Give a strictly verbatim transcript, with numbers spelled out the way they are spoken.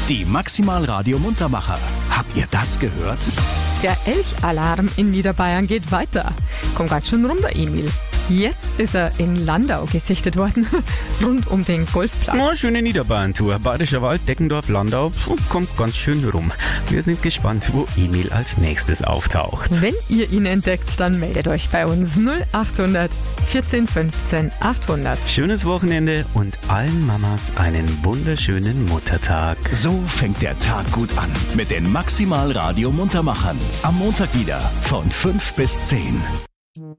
Die Maximal Radio Muntermacher. Habt ihr das gehört? Der Elchalarm in Niederbayern geht weiter. Kommt ganz schön rum, der Emil. Jetzt ist er in Landau gesichtet worden, rund um den Golfplatz. Oh, schöne Niederbayern-Tour. Bayerischer Wald, Deckendorf, Landau. Kommt ganz schön rum. Wir sind gespannt, wo Emil als nächstes auftaucht. Wenn ihr ihn entdeckt, dann meldet euch bei uns null achthundert vierzehn fünfzehn achthundert. Schönes Wochenende und allen Mamas einen wunderschönen Muttertag. So fängt der Tag gut an mit den Maximal Radio Muntermachern. Am Montag wieder von fünf bis zehn.